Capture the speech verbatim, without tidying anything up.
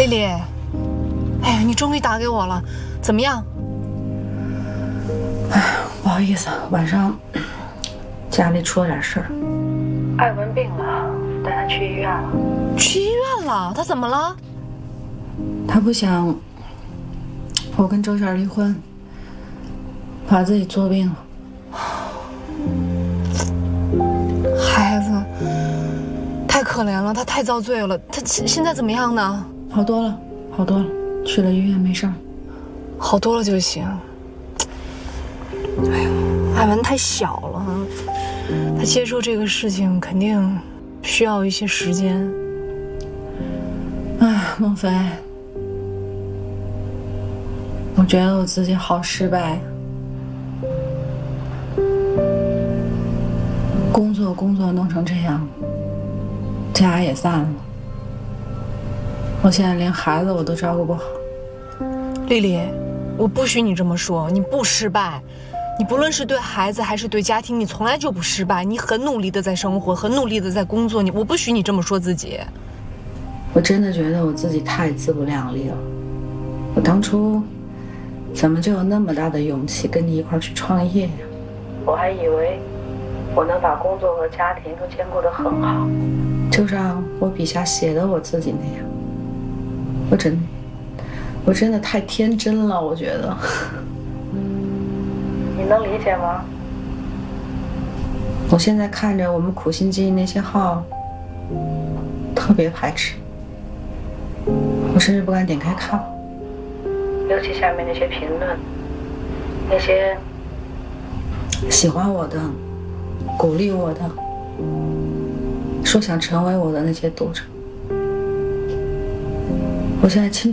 丽丽，哎呀，你终于打给我了，怎么样？ 哎，不好意思，晚上家里出了点事儿。艾文病了，带他去医院了。 去医院了？他怎么了？ 他不想我跟周璇离婚，怕自己作病了。 孩子太可怜了，他太遭罪了。他现在怎么样呢？ 好多了，好多了，去了医院没事儿。 好多了就行。哎呀，艾文太小了，他接受这个事情肯定需要一些时间。 哎，孟非，我觉得我自己好失败。工作工作弄成这样，家也散了，我现在连孩子我都照顾不好。 丽丽，我不许你这么说，你不失败，你不论是对孩子还是对家庭，你从来就不失败，你很努力的在生活，很努力的在工作，你我不许你这么说自己。 我真的觉得我自己太自不量力了，我当初怎么就有那么大的勇气跟你一块去创业呀？我还以为我能把工作和家庭都兼顾得很好，就像我笔下写的我自己那样。我真我真的太天真了，我觉得。你能理解吗？我现在看着我们苦心经营那些号，特别排斥，我甚至不敢点开看，尤其下面那些评论，那些喜欢我的、鼓励我的、说想成为我的那些读者，我现在清楚